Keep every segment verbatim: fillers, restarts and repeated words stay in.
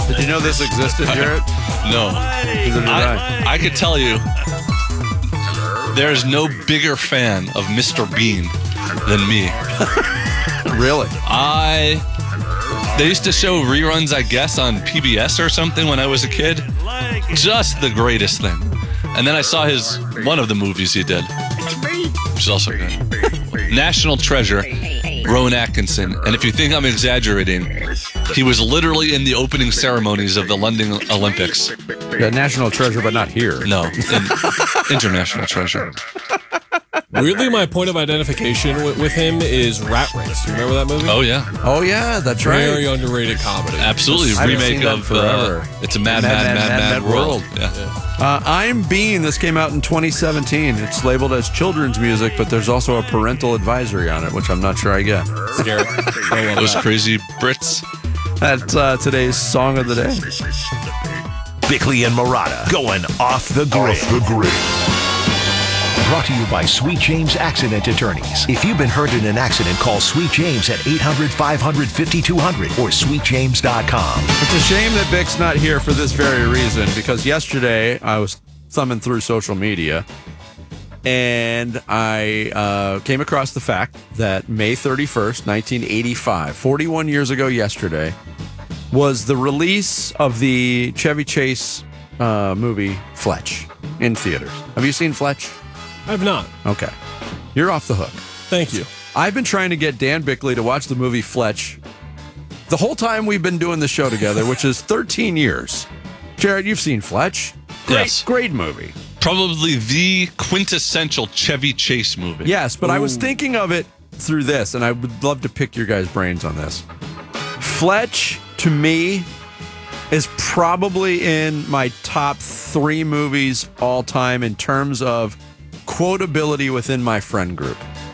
Did you know this existed, Jarrett? No. Neither did I, I could tell you, there's no bigger fan of Mister Bean than me. Really? I. They used to show reruns, I guess, on P B S or something when I was a kid. Just the greatest thing. And then I saw his one of the movies he did, which is also good. National Treasure, Rowan Atkinson. And if you think I'm exaggerating, he was literally in the opening ceremonies of the London Olympics. Yeah, national treasure, but not here. No, in, international treasure. Weirdly, my point of identification with, with him is Rat Race. Do you remember that movie? Oh, yeah. Oh, yeah, that's right. Very underrated comedy. Absolutely. I haven't Remake seen that of forever. Uh, It's a Mad, Mad, Mad, Mad, Mad, Mad World. Yeah. Uh, I'm Bean. This came out in twenty seventeen. It's labeled as children's music, but there's also a parental advisory on it, which I'm not sure I get. Scary. Those crazy Brits. That's uh, today's song of the day. Bickley and Marotta going off the grid. Off the grid. Brought to you by Sweet James Accident Attorneys. If you've been hurt in an accident, call Sweet James at eight hundred, five hundred, fifty-two hundred or sweet james dot com. It's a shame that Bic's not here for this very reason, because yesterday I was thumbing through social media and I uh, came across the fact that May thirty-first, nineteen eighty-five, forty-one years ago yesterday, was the release of the Chevy Chase uh, movie Fletch in theaters. Have you seen Fletch? I have not. Okay. You're off the hook. Thank you. I've been trying to get Dan Bickley to watch the movie Fletch the whole time we've been doing the show together, which is thirteen years. Jared, you've seen Fletch. Great, Yes. Great movie. Probably the quintessential Chevy Chase movie. Yes, but Ooh. I was thinking of it through this, and I would love to pick your guys' brains on this. Fletch, to me, is probably in my top three movies all time in terms of quotability within my friend group.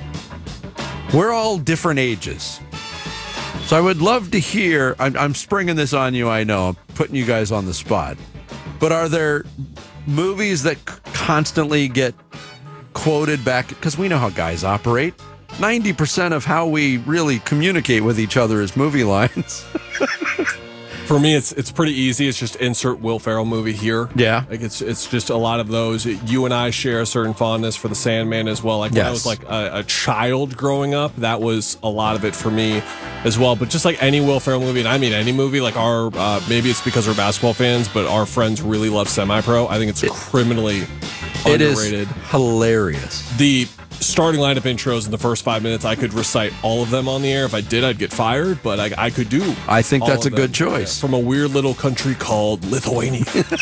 We're all different ages. So I would love to hear, I'm, I'm springing this on you, I know, I'm putting you guys on the spot. But are there movies that c- constantly get quoted back? Because we know how guys operate. ninety percent of how we really communicate with each other is movie lines. For me, it's it's pretty easy. It's just insert Will Ferrell movie here. Yeah. Like it's it's just a lot of those. You and I share a certain fondness for the Sandman as well. Like when I Yes. was like a, a child growing up, that was a lot of it for me as well. But just like any Will Ferrell movie, and I mean any movie, like our uh, maybe it's because we're basketball fans, but our friends really love Semi Pro. I think it's criminally It is underrated. hilarious. The starting lineup intros in the first five minutes, I could recite all of them on the air. If I did, I'd get fired, but I, I could do. I think all that's a of good them. choice. Yeah, from a weird little country called Lithuania.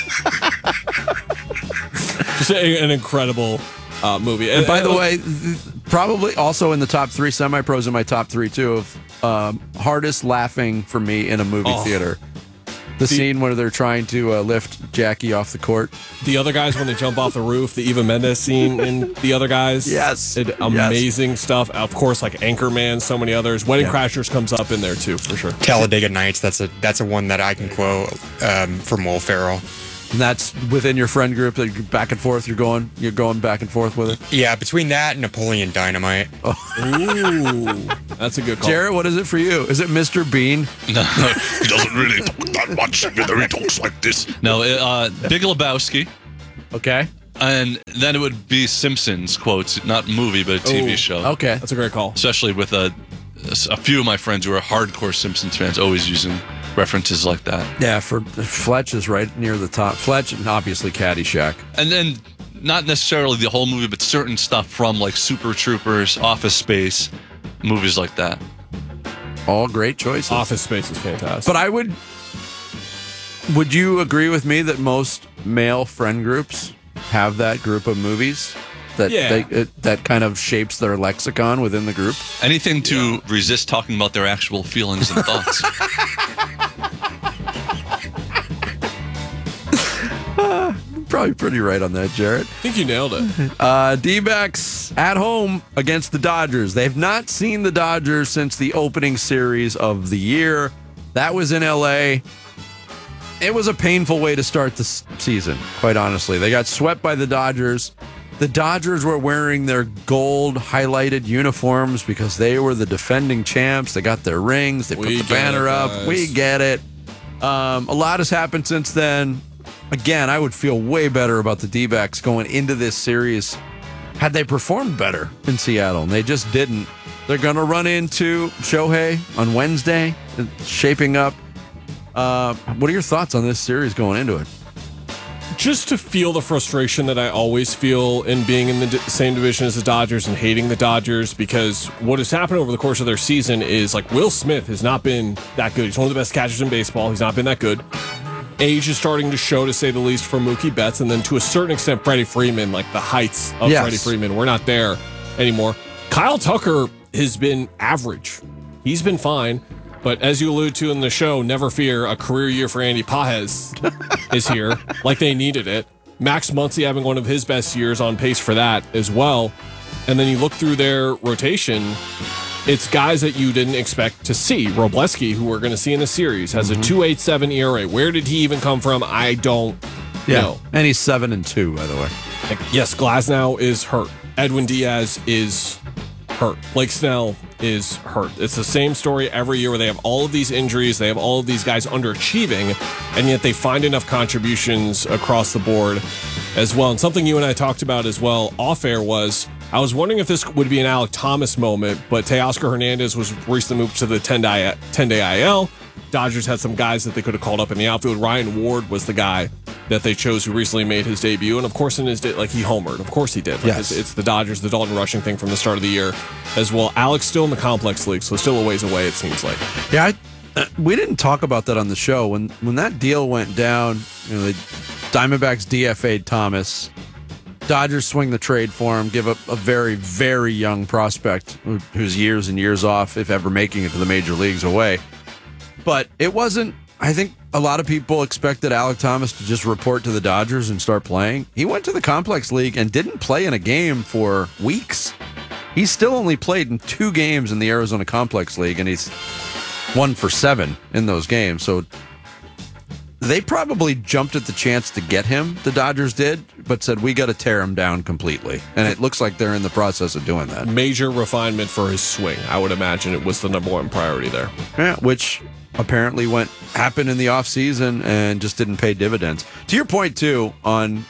Just a, an incredible uh, movie. And by the way, th- probably also in the top three, Semi-Pros in my top three, too, of um, hardest laughing for me in a movie Oh. theater. The See- scene where they're trying to uh, lift Jackie off the court. the other guys when they jump off the roof, the Eva Mendes scene in The Other Guys. Yes. It, amazing stuff. Of course, like Anchorman, so many others. Wedding Yeah. Crashers comes up in there too, for sure. Talladega Nights. That's a that's a one that I can quote um, from Will Ferrell. And that's within your friend group that you're back and forth. You're going, you're going back and forth with it. Yeah, between that and Napoleon Dynamite. Ooh, that's a good call. Jared, what is it for you? Is it Mister Bean? No, he doesn't really talk that much. Whether he talks like this. No, uh, Big Lebowski. Okay. And then it would be Simpsons quotes, not movie, but a T V Oh, show. Okay. That's a great call. Especially with a, a few of my friends who are hardcore Simpsons fans, always using references like that. Yeah, for Fletch is right near the top. Fletch and obviously Caddyshack. And then not necessarily the whole movie, but certain stuff from like Super Troopers, Office Space, movies like that. All great choices. Office Space is fantastic. But I would, would you agree with me that most male friend groups have that group of movies that Yeah. they, it, that kind of shapes their lexicon within the group? Anything to resist talking about their actual feelings and thoughts. Probably pretty right on that, Jarrett. I think you nailed it. Uh, D-backs at home against the Dodgers. They've not seen the Dodgers since the opening series of the year. That was in L A. It was a painful way to start the s- season, quite honestly. They got swept by the Dodgers. The Dodgers were wearing their gold highlighted uniforms because they were the defending champs. They got their rings. They put We the get banner it, up. guys. We get it. Um, a lot has happened since then. Again, I would feel way better about the D-backs going into this series had they performed better in Seattle, and they just didn't. They're going to run into Shohei on Wednesday, shaping up. Uh, what are your thoughts on this series going into it? Just to feel the frustration that I always feel in being in the d- same division as the Dodgers and hating the Dodgers, because what has happened over the course of their season is, like, Will Smith has not been that good. He's one of the best catchers in baseball. He's not been that good. Age is starting to show, to say the least, for Mookie Betts, and then to a certain extent, Freddie Freeman, like the heights of Yes. Freddie Freeman. We're not there anymore. Kyle Tucker has been average. He's been fine. But as you allude to in the show, never fear, a career year for Andy Pages is here, like they needed it. Max Muncy having one of his best years, on pace for that as well. And then you look through their rotation, it's guys that you didn't expect to see. Robleski, who we're going to see in the series, has mm-hmm. a two point eight seven E R A. Where did he even come from? I don't yeah. know. And he's seven and two, by the way. Yes, Glasnow is hurt. Edwin Diaz is hurt. Blake Snell is hurt. It's the same story every year where they have all of these injuries, they have all of these guys underachieving, and yet they find enough contributions across the board as well. And something you and I talked about as well off air was, I was wondering if this would be an Alek Thomas moment, but Teoscar Hernandez was recently moved to the ten-day I L. Dodgers had some guys that they could have called up in the outfield. Ryan Ward was the guy that they chose who recently made his debut. And of course, in his day, like he homered. Of course he did. Like yes. it's, it's the Dodgers, the Dalton Rushing thing from the start of the year as well. Alex still in the complex league, so still a ways away, it seems like. Yeah, I, uh, we didn't talk about that on the show. When when that deal went down, you know, the Diamondbacks D F A'd Thomas. Dodgers swing the trade for him, give up a very, very young prospect who, who's years and years off, if ever making it to the major leagues, away. But it wasn't, I think a lot of people expected Alek Thomas to just report to the Dodgers and start playing. He went to the complex league and didn't play in a game for weeks. He's still only played in two games in the Arizona Complex League, and he's one for seven in those games. So they probably jumped at the chance to get him, the Dodgers did, but said, we got to tear him down completely. And it looks like they're in the process of doing that. Major refinement for his swing. I would imagine it was the number one priority there. Yeah, which apparently went happened in the offseason and just didn't pay dividends. To your point, too, on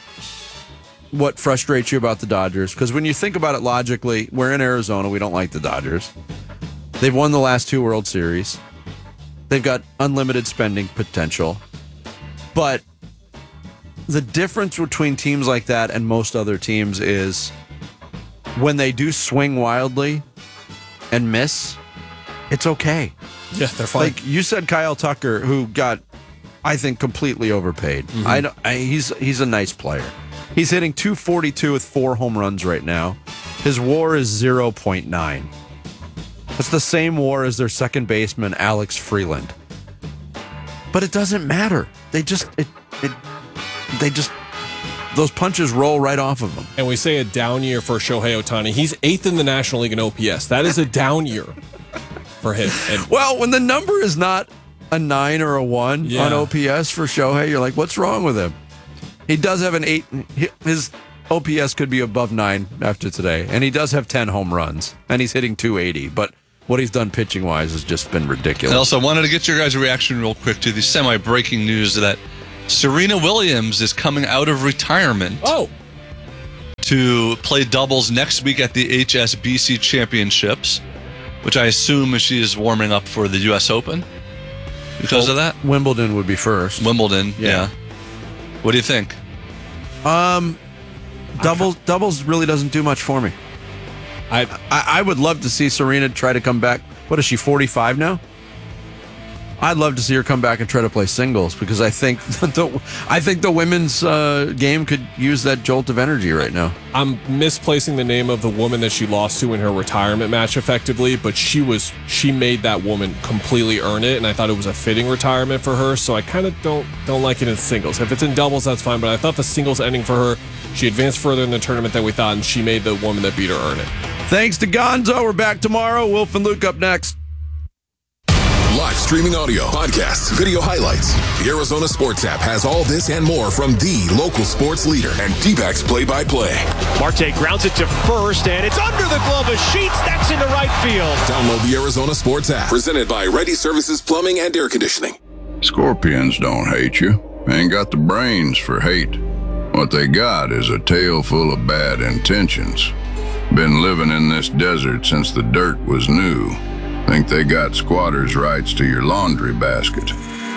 what frustrates you about the Dodgers, because when you think about it logically, we're in Arizona. We don't like the Dodgers. They've won the last two World Series. They've got unlimited spending potential. But the difference between teams like that and most other teams is when they do swing wildly and miss, it's okay. Yeah, they're fine. Like you said, Kyle Tucker, who got, I think, completely overpaid. Mm-hmm. I, don't, I he's he's a nice player. He's hitting two forty-two with four home runs right now. His WAR is zero point nine. That's the same WAR as their second baseman, Alex Freeland. But it doesn't matter. They just it it they just those punches roll right off of them. And we say a down year for Shohei Ohtani. He's eighth in the National League in O P S. That is a down year for him. And well, when the number is not a nine or a one yeah. on O P S for Shohei, you're like, what's wrong with him? He does have an eight. His O P S could be above nine after today, and he does have ten home runs, and he's hitting two eighty. But what he's done pitching-wise has just been ridiculous. And also, wanted to get your guys' reaction real quick to the semi-breaking news that Serena Williams is coming out of retirement oh. to play doubles next week at the H S B C Championships, which I assume she is warming up for the U S Open because well, of that. Wimbledon would be first. Wimbledon, yeah. Yeah. What do you think? Um, doubles doubles really doesn't do much for me. I, I I would love to see Serena try to come back. What is she, forty-five now? I'd love to see her come back and try to play singles because I think the I think the women's uh, game could use that jolt of energy right now. I'm misplacing the name of the woman that she lost to in her retirement match effectively, but she was she made that woman completely earn it, and I thought it was a fitting retirement for her, so I kind of don't don't like it in singles. If it's in doubles, that's fine, but I thought the singles ending for her, she advanced further in the tournament than we thought, and she made the woman that beat her earn it. Thanks to Gonzo. We're back tomorrow. Wolf and Luke up next. Live streaming audio, podcasts, video highlights. The Arizona Sports app has all this and more from the local sports leader and D-backs play-by-play. Marte grounds it to first, and it's under the glove of Sheets. That's into right field. Download the Arizona Sports app, presented by Ready Services Plumbing and Air Conditioning. Scorpions don't hate you. Ain't got the brains for hate. What they got is a tail full of bad intentions. Been living in this desert since the dirt was new. Think they got squatters' rights to your laundry basket.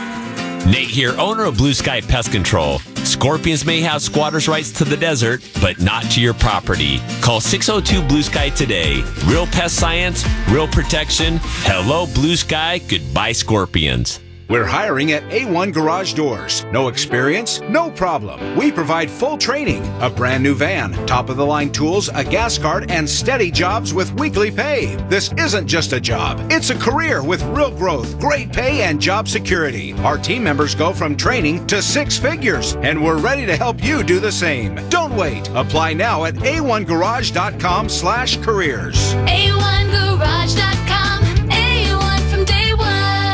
Nate here, owner of Blue Sky Pest Control. Scorpions may have squatters' rights to the desert, but not to your property. Call six oh two Blue Sky today. Real pest science, real protection. Hello, Blue Sky. Goodbye, Scorpions. We're hiring at A one Garage Doors. No experience? No problem. We provide full training, a brand new van, top-of-the-line tools, a gas card, and steady jobs with weekly pay. This isn't just a job. It's a career with real growth, great pay, and job security. Our team members go from training to six figures, and we're ready to help you do the same. Don't wait. Apply now at a one garage dot com slash careers. a one garage dot com. A one from day one.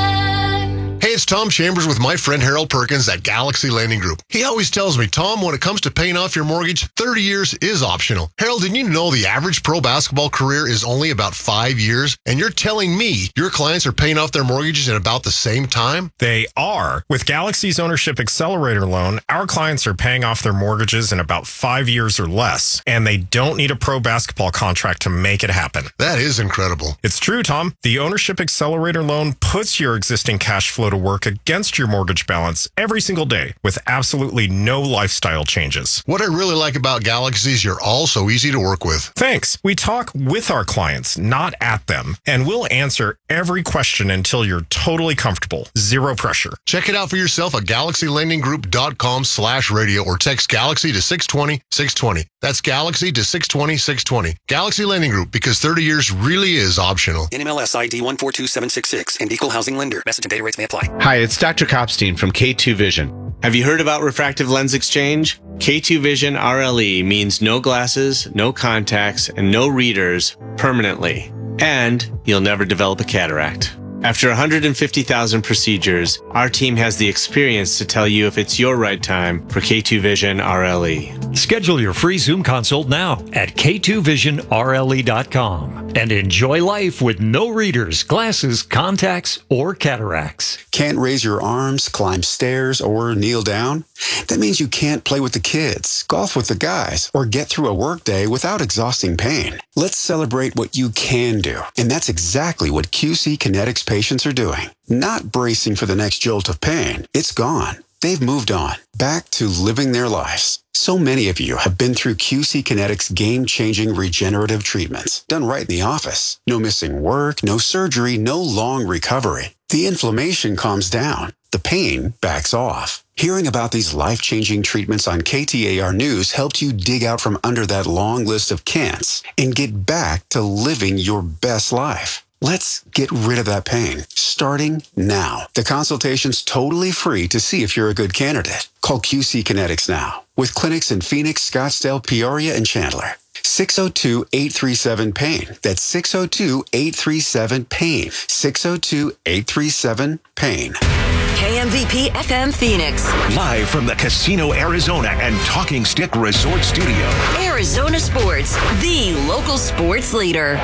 Hey, it's Tom Chambers with my friend Harold Perkins at Galaxy Lending Group. He always tells me, Tom, when it comes to paying off your mortgage, thirty years is optional. Harold, did you know the average pro basketball career is only about five years? And you're telling me your clients are paying off their mortgages in about the same time? They are. With Galaxy's Ownership Accelerator loan, our clients are paying off their mortgages in about five years or less, and they don't need a pro basketball contract to make it happen. That is incredible. It's true, Tom. The Ownership Accelerator loan puts your existing cash flow to work against your mortgage balance every single day with absolutely no lifestyle changes. What I really like about Galaxy is you're all so easy to work with. Thanks. We talk with our clients, not at them, and we'll answer every question until you're totally comfortable. Zero pressure. Check it out for yourself at galaxy lending group dot com slash radio or text Galaxy to six twenty, six twenty. That's Galaxy to six twenty, six twenty. Galaxy Lending Group, because thirty years really is optional. N M L S I D one four two seven six six and Equal Housing Lender. Message and data rates may apply. Hi, it's Doctor Kopstein from K two Vision. Have you heard about refractive lens exchange? K two Vision R L E means no glasses, no contacts, and no readers permanently. And you'll never develop a cataract. After one hundred fifty thousand procedures, our team has the experience to tell you if it's your right time for K two Vision R L E. Schedule your free Zoom consult now at K two vision R L E dot com and enjoy life with no readers, glasses, contacts, or cataracts. Can't raise your arms, climb stairs, or kneel down? That means you can't play with the kids, golf with the guys, or get through a workday without exhausting pain. Let's celebrate what you can do. And that's exactly what Q C Kinetics patients are doing. Not bracing for the next jolt of pain. It's gone. They've moved on, back to living their lives. So many of you have been through Q C Kinetics game-changing regenerative treatments, done right in the office. No missing work, no surgery, no long recovery. The inflammation calms down. The pain backs off. Hearing about these life-changing treatments on K T A R News helped you dig out from under that long list of can'ts and get back to living your best life. Let's get rid of that pain, starting now. The consultation's totally free to see if you're a good candidate. Call Q C Kinetics now, with clinics in Phoenix, Scottsdale, Peoria, and Chandler. six oh two, eight three seven, pain. That's six oh two, eight three seven, pain. six oh two, eight three seven, pain. K M V P F M Phoenix. Live from the Casino Arizona and Talking Stick Resort Studio. Arizona Sports, the local sports leader.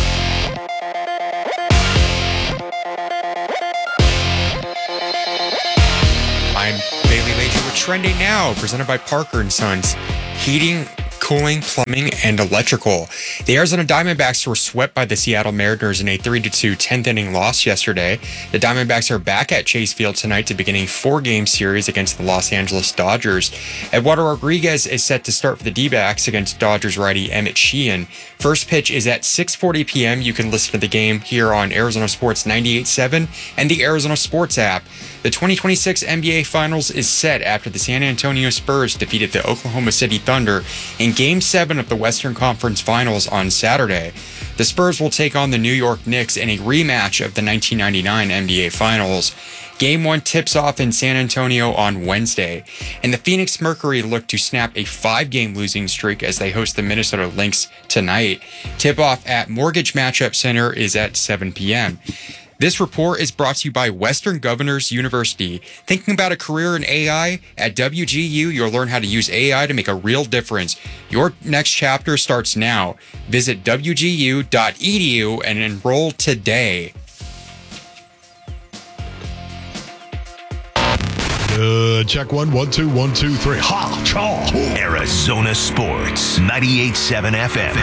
I'm Bailey Major with Trending Now, presented by Parker and Sons. Heating, cooling, plumbing, and electrical. The Arizona Diamondbacks were swept by the Seattle Mariners in a three to two tenth inning loss yesterday. The Diamondbacks are back at Chase Field tonight to begin a four-game series against the Los Angeles Dodgers. Eduardo Rodriguez is set to start for the D-backs against Dodgers righty Emmett Sheehan. First pitch is at six forty p.m. You can listen to the game here on Arizona Sports ninety-eight point seven and the Arizona Sports app. The twenty twenty-six N B A Finals is set after the San Antonio Spurs defeated the Oklahoma City Thunder in Game seven of the Western Conference Finals on Saturday. The Spurs will take on the New York Knicks in a rematch of the nineteen ninety-nine N B A Finals. Game one tips off in San Antonio on Wednesday, and the Phoenix Mercury look to snap a five-game losing streak as they host the Minnesota Lynx tonight. Tip-off at Mortgage Matchup Center is at seven p.m. This report is brought to you by Western Governors University. Thinking about a career in A I? At W G U, you'll learn how to use A I to make a real difference. Your next chapter starts now. Visit w g u dot e d u and enroll today. Uh, check one, one, two, one, two, three. Ha! Chaw! Arizona Sports, ninety-eight point seven F M.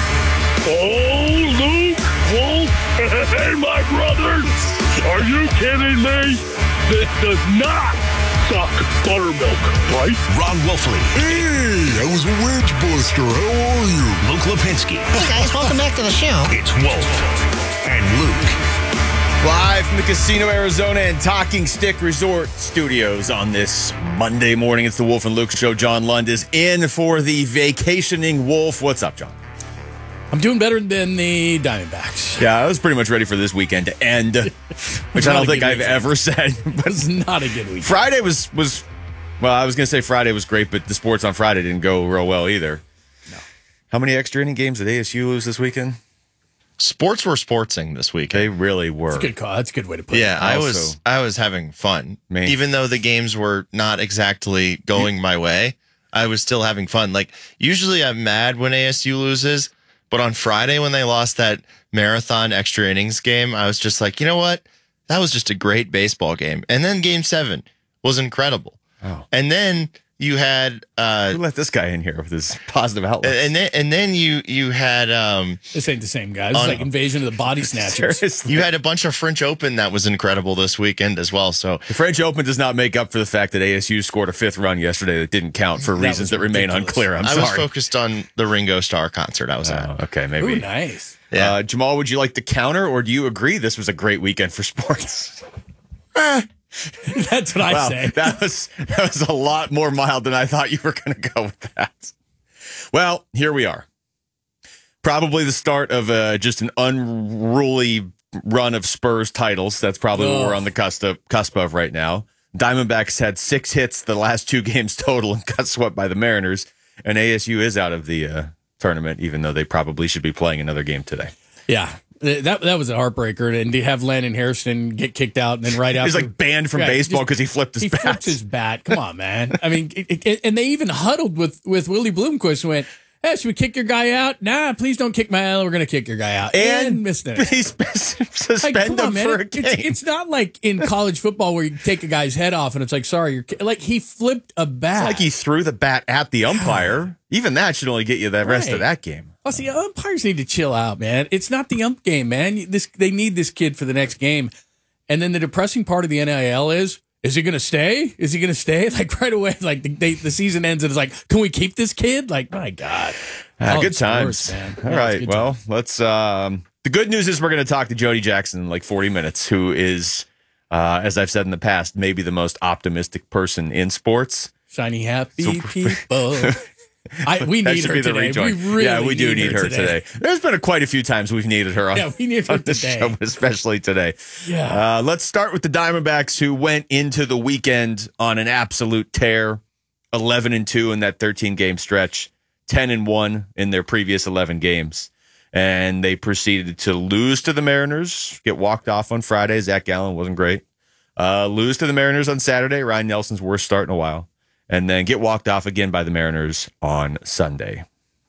Oh, Luke, Wolf, hey, my brothers. Are you kidding me? This does not suck buttermilk, right? Ron Wolfley. Hey, I was a wedge buster. How are you? Luke Lipinski. Hey, guys, welcome back to the show. It's Wolf and Luke. Live from the Casino Arizona and Talking Stick Resort Studios on this Monday morning. It's the Wolf and Luke Show. John Lund is in for the vacationing Wolf. What's up, John? I'm doing better than the Diamondbacks. Yeah, I was pretty much ready for this weekend to end, which I don't think I've weekend. ever said. But it's not a good weekend. Friday was, was well, I was going to say Friday was great, but the sports on Friday didn't go real well either. No. How many extra inning games did A S U lose this weekend? Sports were sportsing this weekend. They really were. That's a good call. That's a good way to put yeah, it. Yeah, I Also, was I was having fun. Man. Even though the games were not exactly going my way, I was still having fun. Like, usually I'm mad when A S U loses, but on Friday when they lost that marathon extra innings game, I was just like, you know what? That was just a great baseball game. And then game seven was incredible. Oh. And then you had uh Who let this guy in here with his positive outlook? and then and then you you had um This ain't the same guy. This is on- like Invasion of the Body Snatchers. Seriously. you had a bunch of French Open that was incredible this weekend as well. So The French Open does not make up for the fact that A S U scored a fifth run yesterday that didn't count for That reasons was that remain ridiculous. unclear. I'm I sorry. was focused on the Ringo Starr concert I was at. Oh, okay, maybe. Ooh, nice. Yeah. Uh, Jamal, would you like to counter, or do you agree this was a great weekend for sports? That's what I Wow, say. that was that was a lot more mild than I thought you were going to go with that. Well, here we are. Probably the start of uh, just an unruly run of Spurs titles. That's probably what Oh. we're on the cusp of, cusp of right now. Diamondbacks had six hits the last two games total and got swept by the Mariners. And A S U is out of the uh, tournament, even though they probably should be playing another game today. Yeah. That that was a heartbreaker. And to have Landon Harrison get kicked out and then right after. He's like banned from Yeah, baseball just- because he flipped his He bat. flipped his bat. Come on, man. I mean, it, it, and they even huddled with, with Willie Bloomquist and went, hey, should we kick your guy out? Nah, please don't kick my We're going to kick your guy out. And missed it. He's suspend Like, come him on, man. for a It- game. It's, it's not like in college football where you take a guy's head off and it's like, sorry, you're ki-" like he flipped a bat. It's like he threw the bat at the umpire. Even that should only get you the rest Right. of that game. Well, see, umpires need to chill out, man. It's not the ump game, man. This they need this kid for the next game. And then the depressing part of the N I L is, is he going to stay? Is he going to stay? Like right away, like the, they, the season ends and it's like, can we keep this kid? Like, my God. Ah, Oh, good it's the times. worst, man. All Yeah, right. it's good Well, times. let's. Um, the good news is we're going to talk to Jody Jackson in like forty minutes, who is, uh, as I've said in the past, maybe the most optimistic person in sports. Shiny happy So- people. I, we That need should her be the today. rejoin. We really yeah, we do need, her today. There's been a, quite a few times we've needed her on, Yeah, we need her on the today. show, especially today. Yeah. Uh, let's start with the Diamondbacks, who went into the weekend on an absolute tear, eleven and two in that thirteen game stretch, ten and one in their previous eleven games. And they proceeded to lose to the Mariners, get walked off on Friday. Zach Gallen wasn't great. Uh, lose to the Mariners on Saturday, Ryan Nelson's worst start in a while. And then get walked off again by the Mariners on Sunday.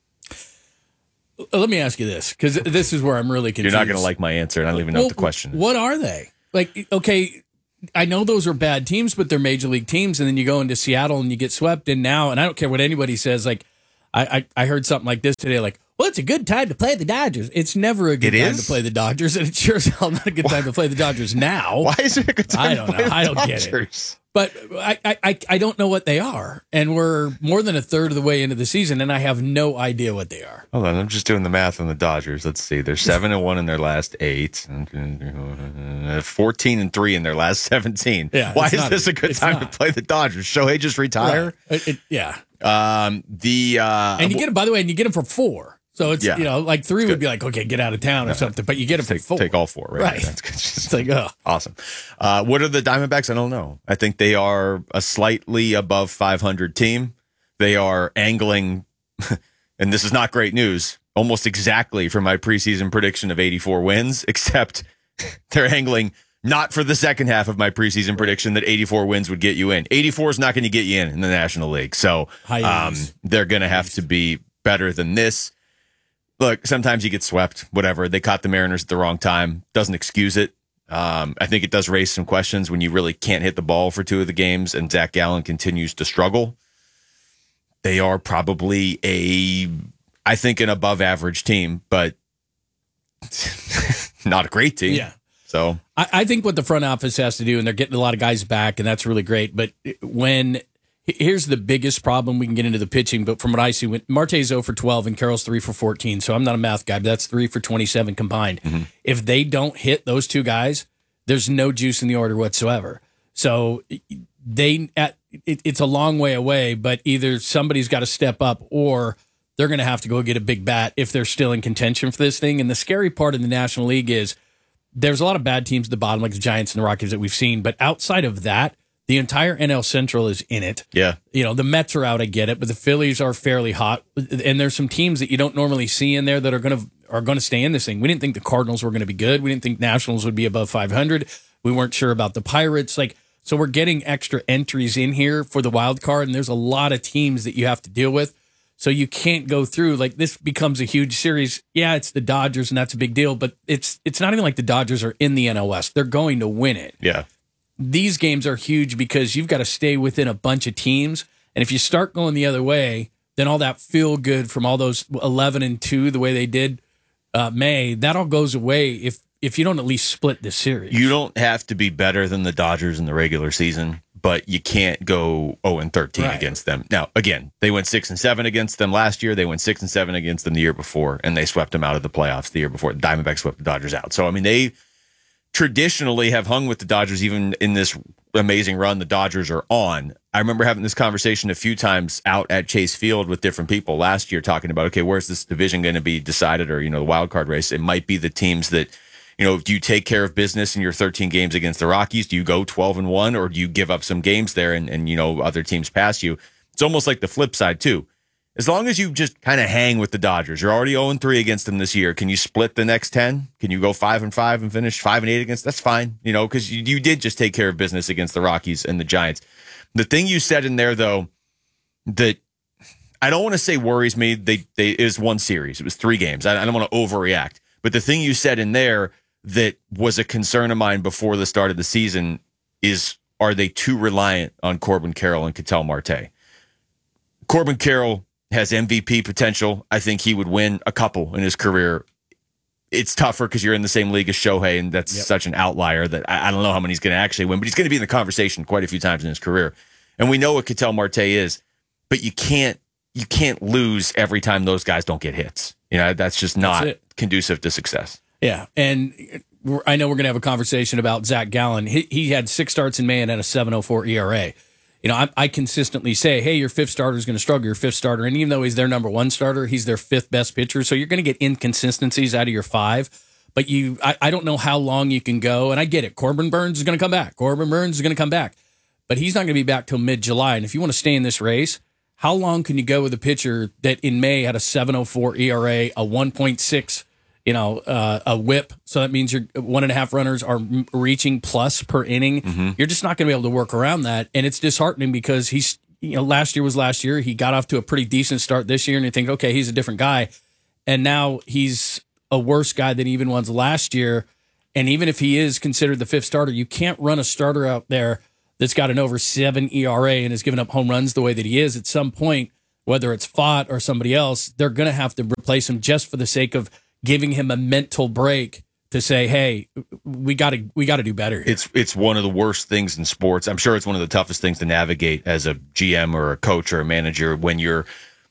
Let me ask you this, because this is where I'm really confused. You're not going to like my answer, and I don't even know Well, what the question is. What are they? Like, okay, I know those are bad teams, but they're major league teams. And then you go into Seattle and you get swept. And now, and I don't care what anybody says, like, I, I, I heard something like this today, like, well, it's a good time to play the Dodgers. It's never a good It time is? to play the Dodgers, and it's sure as hell not a good time to play the Dodgers now. Why is it a good time I to don't play know. the I don't get it. Dodgers? But I, I, I- I don't know what they are. And we're more than a third of the way into the season, and I have no idea what they are. Hold on, I'm just doing the math on the Dodgers. Let's see. They're seven and one in their last eight, fourteen and three in their last seventeen. Yeah, Why it's is not- this a good it's time not. to play the Dodgers? Shohei just retire? Right. It- it- yeah. Um, the uh, And you get them, by the way, and you get them for four. So it's, Yeah. you know, like three would be like, okay, get out of town or something, but you get them for take, four. take all four, right? Right. That's good. It's like, oh. Awesome. Uh, what are the Diamondbacks? I don't know. I think they are a slightly above five hundred team. They are angling, and this is not great news, almost exactly for my preseason prediction of eighty-four wins, except they're angling not for the second half of my preseason prediction that eighty-four wins would get you in. eighty-four is not going to get you in in the National League. So um, they're going to have to be better than this. Look, sometimes you get swept, whatever. They caught the Mariners at the wrong time. Doesn't excuse it. Um, I think it does raise some questions when you really can't hit the ball for two of the games and Zach Gallen continues to struggle. They are probably a, I think, an above average team, but not a great team. Yeah. So I, I think what the front office has to do, and they're getting a lot of guys back, and that's really great. But when here's the biggest problem, we can get into the pitching, but from what I see, when Marte's zero for twelve and Carroll's three for fourteen, so I'm not a math guy, but that's three for twenty-seven combined. Mm-hmm. If they don't hit those two guys, there's no juice in the order whatsoever. So they at it, it's a long way away, but either somebody's got to step up or they're going to have to go get a big bat if they're still in contention for this thing. And the scary part in the National League is there's a lot of bad teams at the bottom, like the Giants and the Rockies that we've seen. But outside of that, the entire N L Central is in it. Yeah. You know, the Mets are out, I get it, but the Phillies are fairly hot. And there's some teams that you don't normally see in there that are going to are going to stay in this thing. We didn't think the Cardinals were going to be good. We didn't think Nationals would be above five hundred. We weren't sure about the Pirates. Like, so we're getting extra entries in here for the wild card, and there's a lot of teams that you have to deal with. So you can't go through, like, this becomes a huge series. Yeah, it's the Dodgers, and that's a big deal, but it's it's not even like the Dodgers are in the N L West. They're going to win it. Yeah. These games are huge because you've got to stay within a bunch of teams, and if you start going the other way, then all that feel good from all those eleven and two, the way they did uh, May, that all goes away if if you don't at least split this series. You don't have to be better than the Dodgers in the regular season, but you can't go oh and thirteen right. against them. Now, again, they went six and seven against them last year. They went six and seven against them the year before, and they swept them out of the playoffs the year before. The Diamondbacks swept the Dodgers out. So, I mean, they traditionally have hung with the Dodgers even in this amazing run the Dodgers are on. I remember having this conversation a few times out at Chase Field with different people last year talking about, okay, where's this division going to be decided, or, you know, the wild card race? It might be the teams that, you know, do you take care of business in your thirteen games against the Rockies? Do you go twelve and one, or do you give up some games there and, and, you know, other teams pass you? It's almost like the flip side too. As long as you just kind of hang with the Dodgers, you're already oh and three against them this year. Can you split the next ten? Can you go five and five and finish five and eight against? That's fine, you know, because you, you did just take care of business against the Rockies and the Giants. The thing you said in there, though, that I don't want to say worries me. They they it was one series. It was three games. I, I don't want to overreact. But the thing you said in there that was a concern of mine before the start of the season is, are they too reliant on Corbin Carroll and Ketel Marte? Corbin Carroll has M V P potential. I think he would win a couple in his career. It's tougher because you're in the same league as Shohei, and that's yep. such an outlier that I, I don't know how many he's going to actually win, but he's going to be in the conversation quite a few times in his career. And we know what Ketel Marte is, but you can't you can't lose every time those guys don't get hits. You know, that's just not that's conducive to success. Yeah, and we're, I know we're going to have a conversation about Zach Gallen. He, he had six starts in May and had a seven oh four E R A. You know, I, I consistently say, hey, your fifth starter is going to struggle, your fifth starter. And even though he's their number one starter, he's their fifth best pitcher. So you're going to get inconsistencies out of your five. But you, I, I don't know how long you can go. And I get it. Corbin Burns is going to come back. Corbin Burns is going to come back. But he's not going to be back till mid-July. And if you want to stay in this race, how long can you go with a pitcher that in May had a seven oh four E R A, a one point six, you know, uh, a whip? So that means your one and a half runners are reaching plus per inning. Mm-hmm. You're just not going to be able to work around that. And it's disheartening because he's, you know, last year was last year. He got off to a pretty decent start this year, and you think, okay, he's a different guy. And now he's a worse guy than he even was last year. And even if he is considered the fifth starter, you can't run a starter out there that's got an over seven E R A and is giving up home runs the way that he is. At some point, whether it's Fott or somebody else, they're going to have to replace him just for the sake of giving him a mental break to say, hey, we got to we got to do better here. It's it's one of the worst things in sports. I'm sure it's one of the toughest things to navigate as a G M or a coach or a manager when your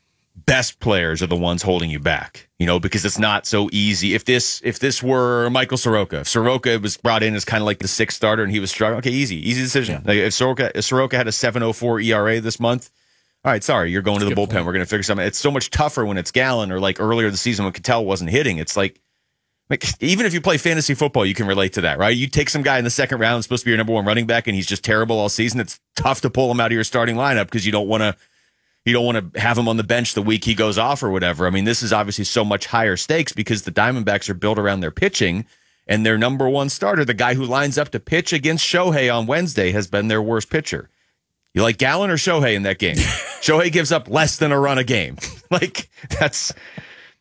best players are the ones holding you back, you know, because it's not so easy. If this if this were Michael Soroka, if Soroka was brought in as kind of like the sixth starter and he was struggling, okay, easy, easy decision. Yeah. Like if Soroka if Soroka had a seven oh four E R A this month, all right, sorry, you're going That's to the bullpen. Point. We're going to figure something. It's so much tougher when it's Gallen or like earlier this season when Ketel wasn't hitting. It's like, like, even if you play fantasy football, you can relate to that, right? You take some guy in the second round, it's supposed to be your number one running back, and he's just terrible all season. It's tough to pull him out of your starting lineup because you don't want to, you don't want to have him on the bench the week he goes off or whatever. I mean, this is obviously so much higher stakes because the Diamondbacks are built around their pitching, and their number one starter, the guy who lines up to pitch against Shohei on Wednesday, has been their worst pitcher. You like Gallen or Shohei in that game? Shohei gives up less than a run a game. Like, that's,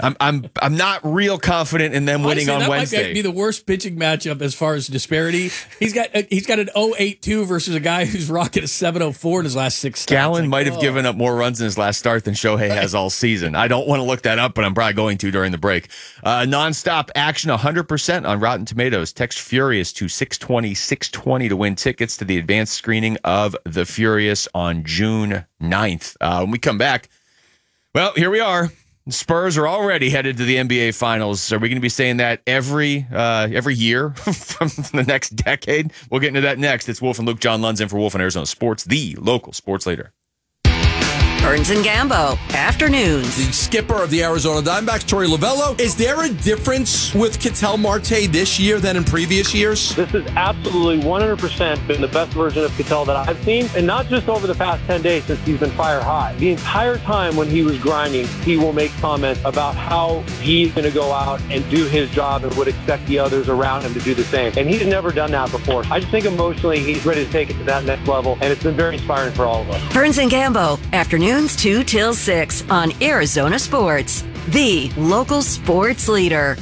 I'm I'm I'm not real confident in them winning Honestly, on that Wednesday. might be the worst pitching matchup as far as disparity. He's got a, he's got an oh eight two versus a guy who's rocking a seven oh four in his last six starts. Gallen Like, might have oh. given up more runs in his last start than Shohei has all season. I don't want to look that up, but I'm probably going to during the break. Uh, nonstop action, one hundred percent on Rotten Tomatoes. Text Furious to six twenty, six twenty to win tickets to the advanced screening of The Furious on June ninth. Uh, when we come back, well, here we are. The Spurs are already headed to the N B A Finals. Are we going to be saying that every uh, every year from the next decade? We'll get into that next. It's Wolf and Luke. John Lund's in for Wolf and Arizona Sports, the local sports leader. Burns and Gambo, afternoons. The skipper of the Arizona Diamondbacks, Torey Lovello. Is there a difference with Ketel Marte this year than in previous years? This has absolutely one hundred percent been the best version of Ketel that I've seen, and not just over the past ten days since he's been fire hot. The entire time when he was grinding, he will make comments about how he's going to go out and do his job and would expect the others around him to do the same. And he's never done that before. I just think emotionally he's ready to take it to that next level, and it's been very inspiring for all of us. Burns and Gambo, afternoons two till six on Arizona Sports, the local sports leader.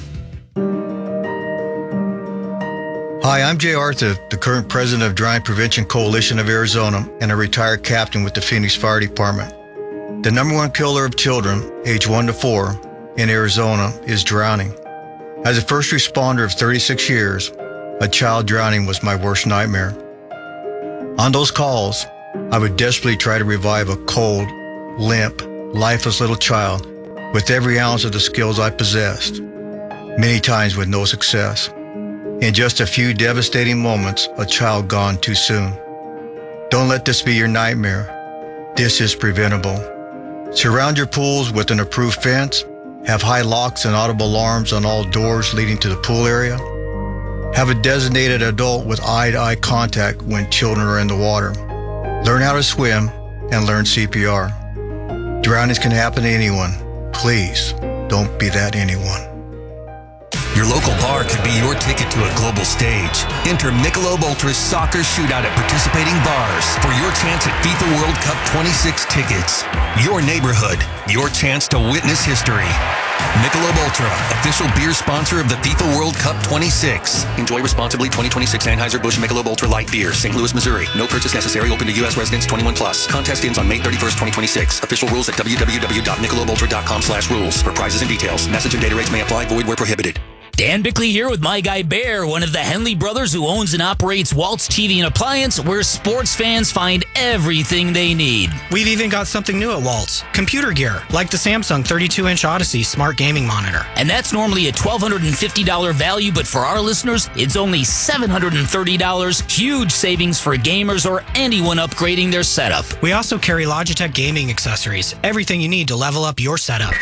Hi, I'm Jay Arthur, the current president of Drowning Prevention Coalition of Arizona and a retired captain with the Phoenix Fire Department. The number one killer of children, age one to four, in Arizona is drowning. As a first responder of thirty-six years, a child drowning was my worst nightmare. On those calls, I would desperately try to revive a cold, limp, lifeless little child with every ounce of the skills I possessed, many times with no success. In just a few devastating moments, a child gone too soon. Don't let this be your nightmare. This is preventable. Surround your pools with an approved fence. Have high locks and audible alarms on all doors leading to the pool area. Have a designated adult with eye-to-eye contact when children are in the water. Learn how to swim and learn C P R. Drownings can happen to anyone. Please, don't be that anyone. Your local bar could be your ticket to a global stage. Enter Michelob Ultra's soccer shootout at participating bars for your chance at FIFA World Cup twenty-six tickets. Your neighborhood, your chance to witness history. Michelob Ultra, official beer sponsor of the FIFA World Cup twenty-six. Enjoy responsibly. twenty twenty-six Anheuser-Busch Michelob Ultra Light Beer, Saint Louis, Missouri. No purchase necessary. Open to U S residents twenty-one plus. Contest ends on May thirty-first, twenty twenty-six. Official rules at w w w dot michelob ultra dot com slash rules. For prizes and details. Message and data rates may apply. Void where prohibited. Dan Bickley here with my guy Bear, one of the Henley brothers who owns and operates Waltz T V and Appliance, where sports fans find everything they need. We've even got something new at Waltz. Computer gear, like the Samsung thirty-two inch Odyssey smart gaming monitor. And that's normally a twelve fifty dollars value, but for our listeners, it's only seven hundred thirty dollars. Huge savings for gamers or anyone upgrading their setup. We also carry Logitech gaming accessories. Everything you need to level up your setup.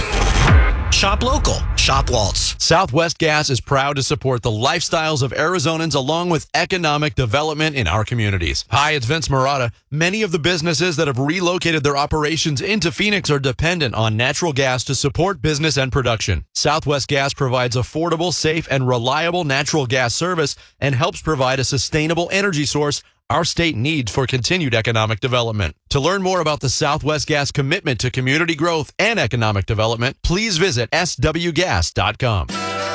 Shop local. Shop Waltz. Southwest Gas is proud to support the lifestyles of Arizonans along with economic development in our communities. Hi, it's Vince Marotta. Many of the businesses that have relocated their operations into Phoenix are dependent on natural gas to support business and production. Southwest Gas provides affordable, safe, and reliable natural gas service and helps provide a sustainable energy source our state needs for continued economic development. To learn more about the Southwest Gas commitment to community growth and economic development, please visit s w gas dot com.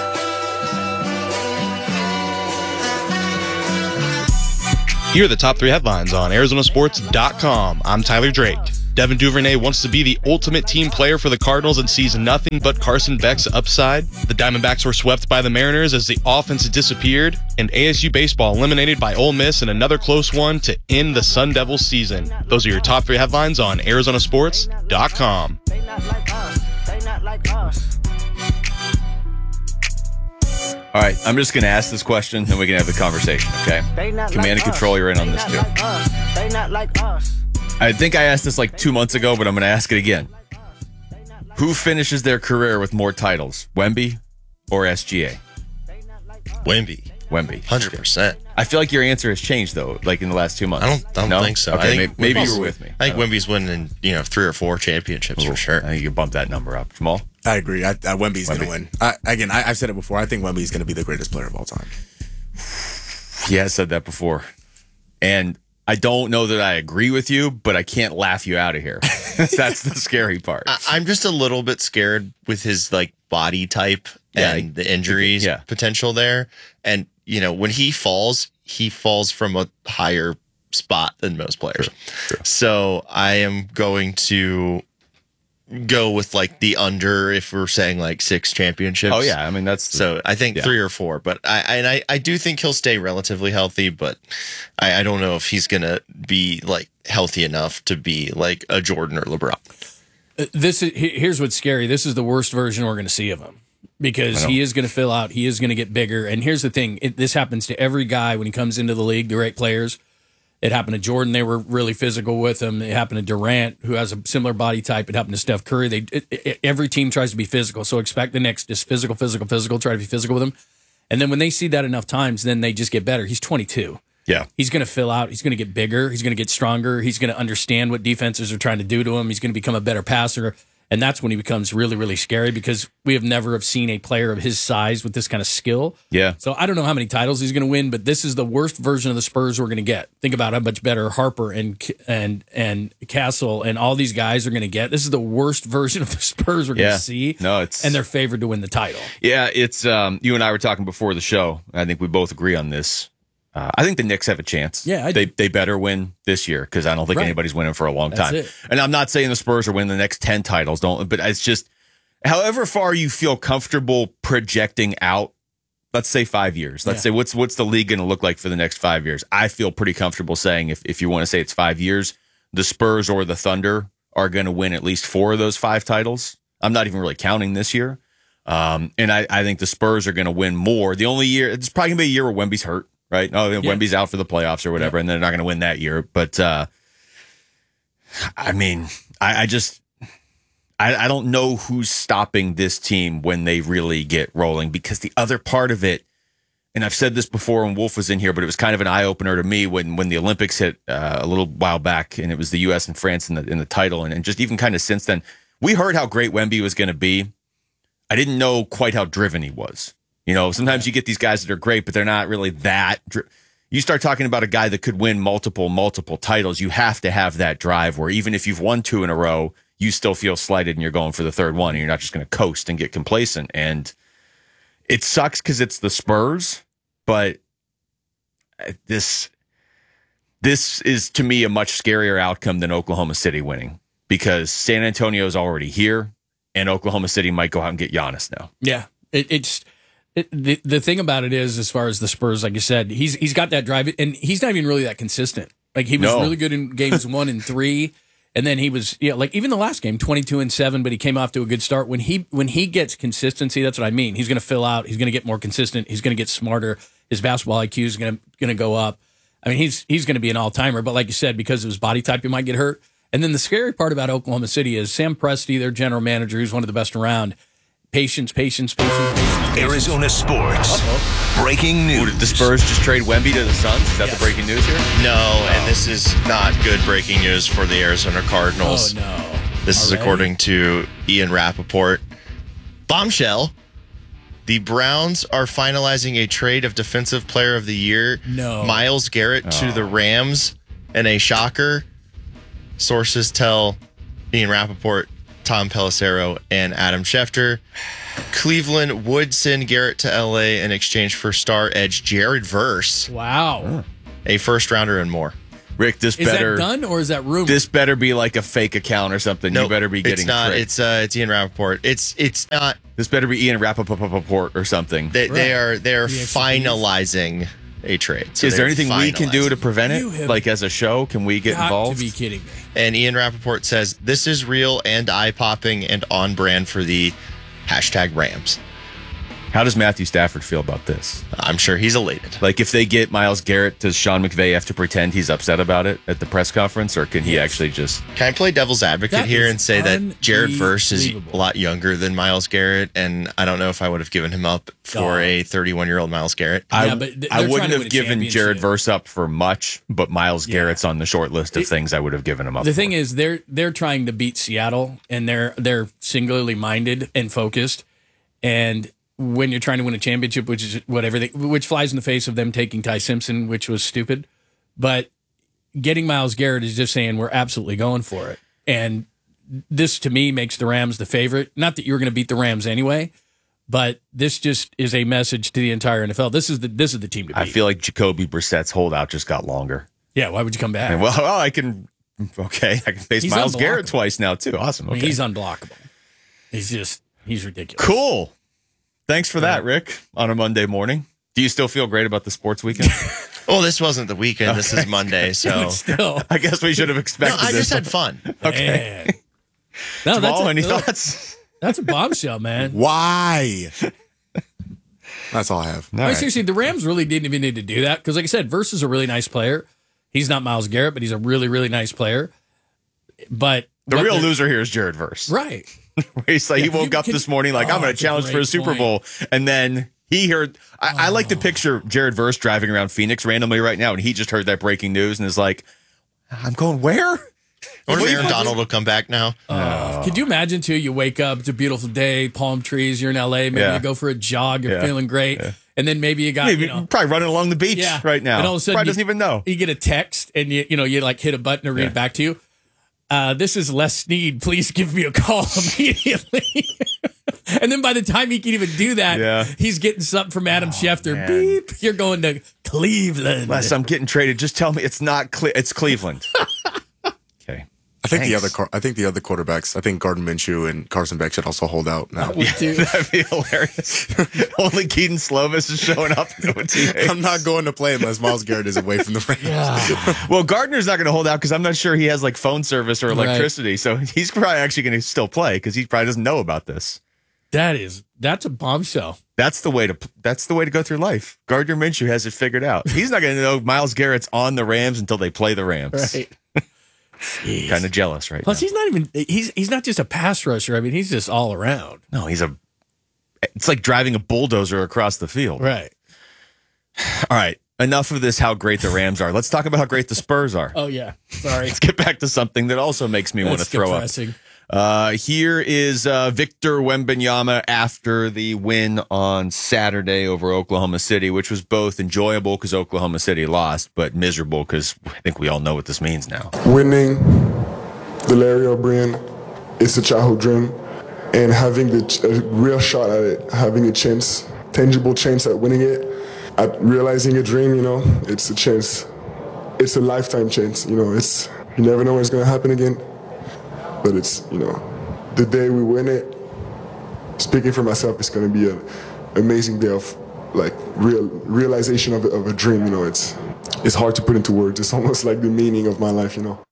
Here are the top three headlines on Arizona Sports dot com. I'm Tyler Drake. Devin Duvernay wants to be the ultimate team player for the Cardinals and sees nothing but Carson Beck's upside. The Diamondbacks were swept by the Mariners as the offense disappeared. And A S U baseball eliminated by Ole Miss in another close one to end the Sun Devils season. Those are your top three headlines on Arizona Sports dot com. All right, I'm just going to ask this question, and we can have the conversation, okay? Command and Control, you're in on this too. I think I asked this like two months ago, but I'm going to ask it again. Who finishes their career with more titles, Wemby or S G A? Wemby. Wemby. one hundred percent. I feel like your answer has changed, though, like in the last two months. I don't, I don't no? think so. Okay, I think maybe, maybe Wemby's- you were with me. I think Wemby's winning, you know, three or four championships Ooh, for sure. I think you bump that number up. Jamal? I agree. I, I, Wemby's going Wemby. to win. I, again, I, I've said it before. I think Wemby's going to be the greatest player of all time. Yeah, I said that before. And I don't know that I agree with you, but I can't laugh you out of here. That's the scary part. I, I'm just a little bit scared with his like body type Yeah, and the injuries yeah. potential there. And, you know, when he falls, he falls from a higher spot than most players. True, true. So I am going to go with like the under if we're saying like six championships. Oh yeah, I mean that's the, so I think yeah. three or four, but I and I, I do think he'll stay relatively healthy, but I, I don't know if he's gonna be like healthy enough to be like a Jordan or LeBron. Uh, This is he- here's what's scary. This is the worst version we're going to see of him because he is going to fill out. He is going to get bigger. And here's the thing: it, this happens to every guy when he comes into the league. The great players. It happened to Jordan. They were really physical with him. It happened to Durant, who has a similar body type. It happened to Steph Curry. They it, it, every team tries to be physical. So expect the next just physical, physical, physical. Try to be physical with him. And then when they see that enough times, then they just get better. He's twenty-two. Yeah. He's going to fill out. He's going to get bigger. He's going to get stronger. He's going to understand what defenses are trying to do to him. He's going to become a better passer. And that's when he becomes really, really scary because we have never have seen a player of his size with this kind of skill. Yeah. So I don't know how many titles he's going to win, but this is the worst version of the Spurs we're going to get. Think about how much better Harper and and and Castle and all these guys are going to get. This is the worst version of the Spurs we're going Yeah. to see. No, it's and they're favored to win the title. Yeah, it's um, you and I were talking before the show. I think we both agree on this. Uh, I think the Knicks have a chance. Yeah, I they do. they better win this year because I don't think Right. anybody's winning for a long That's time. it. And I'm not saying the Spurs are winning the next ten titles. Don't, but it's just however far you feel comfortable projecting out. Let's say five years. Let's Yeah. say what's what's the league going to look like for the next five years? I feel pretty comfortable saying if if you want to say it's five years, the Spurs or the Thunder are going to win at least four of those five titles. I'm not even really counting this year. Um, and I, I think the Spurs are going to win more. The only year, it's probably going to be a year where Wemby's hurt, right? Oh, Yeah. Wemby's out for the playoffs or whatever, and they're not going to win that year. But, uh, I mean, I, I just, I, I don't know who's stopping this team when they really get rolling because the other part of it, and I've said this before when Wolf was in here, but it was kind of an eye opener to me when, when the Olympics hit uh, a little while back, and it was the U S and France in the in the title, and, and just even kind of since then, we heard how great Wemby was going to be. I didn't know quite how driven he was. You know, sometimes you get these guys that are great, but they're not really that. Dri- you start talking about a guy that could win multiple, multiple titles. You have to have that drive where even if you've won two in a row, you still feel slighted and you're going for the third one and you're not just going to coast and get complacent. And it sucks because it's the Spurs, but this, this is to me a much scarier outcome than Oklahoma City winning because San Antonio is already here and Oklahoma City might go out and get Giannis now. Yeah, it, it's it, the the thing about it is, as far as the Spurs, like you said, he's he's got that drive, and he's not even really that consistent. Like he was No. really good in games one and three, and then he was yeah, like even the last game, twenty two and seven, but he came off to a good start. When he when he gets consistency, that's what I mean. He's going to fill out. He's going to get more consistent. He's going to get smarter. His basketball I Q is going to going to go up. I mean, he's he's going to be an all timer. But like you said, because of his body type, he might get hurt. And then the scary part about Oklahoma City is Sam Presti, their general manager, who's one of the best around. Patience, patience, patience, patience. Arizona sports. Uh-oh. Breaking news. Did the Spurs just trade Wemby to the Suns? Is that Yes. the breaking news here? No, and this is not good breaking news for the Arizona Cardinals. Oh, no. This is Already? according to Ian Rappaport. Bombshell. The Browns are finalizing a trade of Defensive Player of the Year, No. Myles Garrett, to Oh. the Rams. And a shocker, sources tell Ian Rappaport, Tom Pelissero, and Adam Schefter. Cleveland would send Garrett to L A in exchange for star edge Jared Verse, Wow. a first rounder and more. Rick, this Is better that done or is that rumor? this better be like a fake account or something. No, you better be getting it's not. tricked. It's uh, it's Ian Rappaport. It's it's not. This better be Ian Rappaport or something. They, they Right. are they are The X P Ps. finalizing a trade. So Is there they're anything we can do to finalizing. prevent You it? have Like as a show, can we get Got involved? to be kidding me. And Ian Rappaport says this is real and eye popping and on brand for the hashtag Rams. How does Matthew Stafford feel about this? I'm sure he's elated. Like if they get Myles Garrett, does Sean McVay have to pretend he's upset about it at the press conference, or can he Yes. actually just? Can I play devil's advocate That here is and say that Jared Verse is a unbelievable. lot younger than Myles Garrett, and I don't know if I would have given him up for Oh. a thirty-one-year-old Myles Garrett. Yeah, I, but they're I trying wouldn't to have win a given Jared championship. Verse up for much, but Myles Yeah. Garrett's on the short list of It- things I would have given him up The for. thing is, they're they're trying to beat Seattle, and they're they're singularly minded and focused. And when you're trying to win a championship, which is whatever, they, which flies in the face of them taking Ty Simpson, which was stupid. But getting Myles Garrett is just saying we're absolutely going for it. And this, to me, makes the Rams the favorite. Not that you were going to beat the Rams anyway, but this just is a message to the entire N F L. This is the this is the team to beat. I feel like Jacoby Brissett's holdout just got longer. Yeah, why would you come back? And, well, well, I can. Okay, I can face He's Myles unblockable. Garrett twice now too. Awesome. I mean, Okay. he's unblockable. He's just he's ridiculous. Cool. Thanks for that, Rick. On a Monday morning, do you still feel great about the sports weekend? Well, this wasn't the weekend. This is Monday, so still, I guess we should have no, expected. I this. just had fun. Man. Okay. No, that's Jamal, a, any look, thoughts? That's a bombshell, man. Why? That's all I have. I mean, seriously, the Rams really didn't even need to do that because, like I said, Verse is a really nice player. He's not Myles Garrett, but he's a really, really nice player. But The what real they're- loser here is Jared Verse. right? He's like, Yeah, he can woke you- up can- this morning like, Oh, I'm going to that's a challenge for a great Super point. Bowl. And then he heard, I, I like to picture Jared Verse driving around Phoenix randomly right now. And he just heard that breaking news and is like, I'm going where? I wonder if Aaron Donald will come back now. Uh, Could you imagine, too, you wake up, it's a beautiful day, palm trees, you're in L A, maybe Yeah. you go for a jog, you're Yeah. feeling great, and then maybe you got, Maybe you know, probably running along the beach yeah, right now. and all of a sudden probably you, doesn't even know. You get a text, and you you know, you like hit a button to read Yeah. it back to you. Uh, this is Les Snead. Please give me a call immediately. And then by the time he can even do that, Yeah. he's getting something from Adam Schefter. man. Beep. You're going to Cleveland. Les, I'm getting traded. Just tell me it's not, Cle- it's Cleveland. Okay. I think the Thanks. other quar- I think the other quarterbacks, I think Gardner Minshew and Carson Beck should also hold out now. Would do. That'd be hilarious. Only Keaton Slovis is showing up. in O T A. I'm not going to play unless Myles Garrett is away from the Rams. Well, Gardner's not going to hold out because I'm not sure he has like phone service or electricity. So he's probably actually going to still play because he probably doesn't know about this. That is, that's a bombshell. That's the way to that's the way to go through life. Gardner Minshew has it figured out. He's not going to know Myles Garrett's on the Rams until they play the Rams. Right. Kind of jealous right Plus, now. he's not even, he's he's not just a pass rusher. I mean, he's just all around. No, he's a. It's like driving a bulldozer across the field. Right. All right. Enough of this. How great the Rams are. Let's talk about how great the Spurs are. Oh, yeah. Sorry. Let's get back to something that also makes me want to That's throw depressing. up. Uh, here is uh, Victor Wembanyama after the win on Saturday over Oklahoma City, which was both enjoyable because Oklahoma City lost, but miserable because I think we all know what this means now. Winning the Larry O'Brien is a childhood dream, and having the a real shot at it, having a chance, tangible chance at winning it, at realizing a dream, you know, it's a chance. It's a lifetime chance, you know. It's you never know when it's gonna happen again. But it's, you know, the day we win it, speaking for myself, it's going to be an amazing day of, like, real realization of a, of a dream, you know. It's it's hard to put into words. It's almost like the meaning of my life, you know.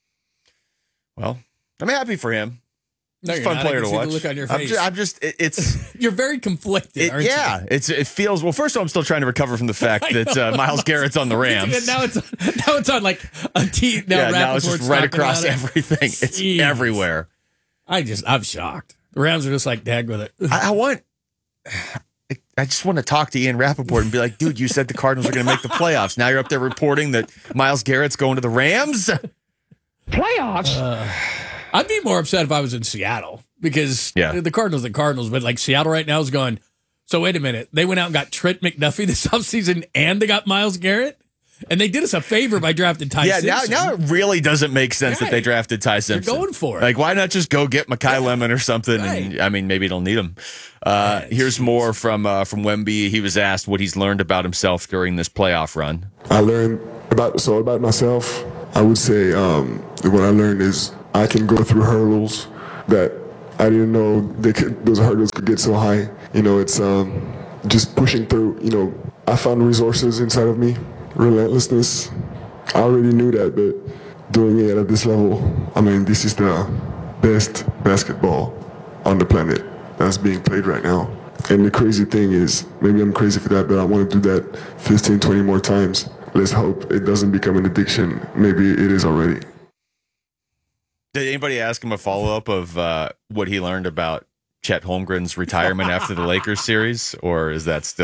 Well, I'm happy for him. No, He's a you're fun not. I player can to see the watch. look on your I'm face. just, I'm just it, it's You're very conflicted, it, aren't yeah. you? It's it feels well. First of all, I'm still trying to recover from the fact I that uh, know. Miles Garrett's on the Rams. now it's now it's on like a team. Now yeah, now it's just Rappaport's right talking across about it. everything. It's Jeez. everywhere. I just I'm shocked. The Rams are just like dag with it. I, I want. I just want to talk to Ian Rappaport and be like, dude, you said the Cardinals are going to make the playoffs. Now you're up there reporting that Miles Garrett's going to the Rams. Playoffs. Uh, I'd be more upset if I was in Seattle because Yeah. the Cardinals, the Cardinals, but like Seattle right now is going. So wait a minute, they went out and got Trent McDuffie this offseason and they got Miles Garrett, and they did us a favor by drafting Ty yeah, Simpson. now, now it really doesn't make sense that they Right. drafted Ty Simpson. going for it. Like, why not just go get Makai Lemon or something? And I mean, maybe they'll need him. Uh, here's more from uh, from Wemby. He was asked what he's learned about himself during this playoff run. I learned about so about myself. I would say um, what I learned is I can go through hurdles that I didn't know they could, those hurdles could get so high. You know, it's um, just pushing through. You know, I found resources inside of me, relentlessness. I already knew that, but doing it at this level, I mean, this is the best basketball on the planet that's being played right now. And the crazy thing is, maybe I'm crazy for that, but I want to do that fifteen, twenty more times. Let's hope it doesn't become an addiction. Maybe it is already. Did anybody ask him a follow up of uh, what he learned about Chet Holmgren's retirement after the Lakers series, or is that still?